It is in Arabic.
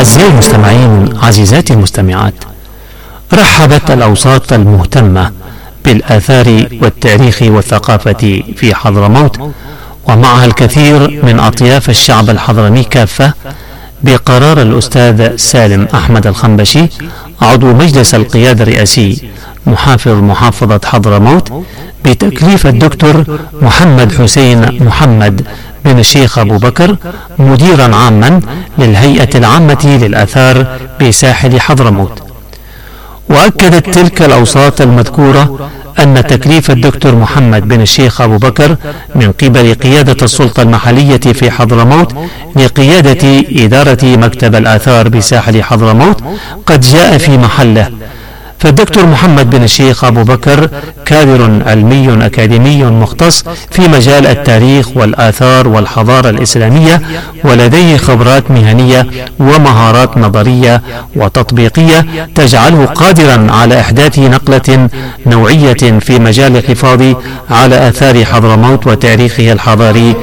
أعزائي المستمعين، عزيزاتي المستمعات، رحبت الأوساط المهتمة بالآثار والتاريخ والثقافة في حضرموت ومعها الكثير من أطياف الشعب الحضرمي كافة بقرار الأستاذ سالم أحمد الخنبشي عضو مجلس القيادة الرئاسي محافظ محافظة حضرموت بتكليف الدكتور محمد حسين محمد بن الشيخ أبو بكر مديرا عاما للهيئة العامة للآثار بساحل حضرموت. وأكدت تلك الأوساط المذكورة أن تكليف الدكتور محمد بن الشيخ أبو بكر من قبل قيادة السلطة المحلية في حضرموت لقيادة إدارة مكتب الآثار بساحل حضرموت قد جاء في محله. فالدكتور محمد بن الشيخ أبو بكر كادر علمي أكاديمي مختص في مجال التاريخ والآثار والحضارة الإسلامية، ولديه خبرات مهنية ومهارات نظرية وتطبيقية تجعله قادرا على إحداث نقلة نوعية في مجال الحفاظ على آثار حضرموت وتاريخها الحضاري